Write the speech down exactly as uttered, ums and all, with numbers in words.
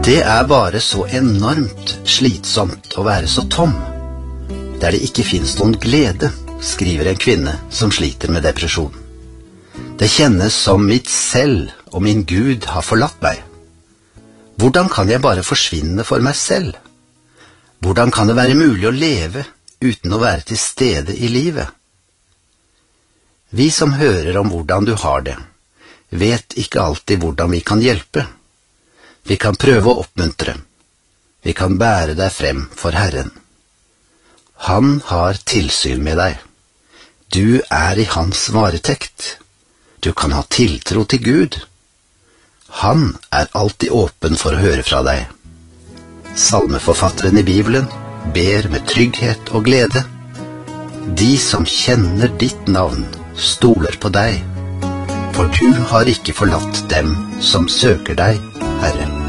Det er bare så enormt slitsomt å være så tom, der det ikke finnes noen glede, skriver en kvinne som sliter med depresjon. Det kjennes som mitt selv og min Gud har forlatt meg. Hvordan kan jeg bare forsvinne for meg selv? Hvordan kan det være mulig å leve uten å være til stede i livet? Vi som hører om hvordan du har det, vet ikke alltid hvordan vi kan hjelpe. Vi kan prøve å oppmuntre. Vi kan bære deg frem for Herren. Han har tilsyn med deg. Du er i hans varetekt. Du kan ha tiltro til Gud. Han er alltid åpen for å høre fra deg. Salmeforfatteren i Bibelen ber med trygghet og glede. De som kjenner ditt navn, stoler på deg, for du har ikke forlatt dem som søker deg, Herre.